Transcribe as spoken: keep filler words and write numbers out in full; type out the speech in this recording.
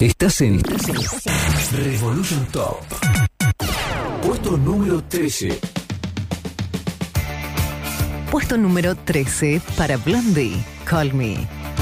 Estás en Revolution Top. Puesto número trece. Puesto número trece para Blondie, Call Me.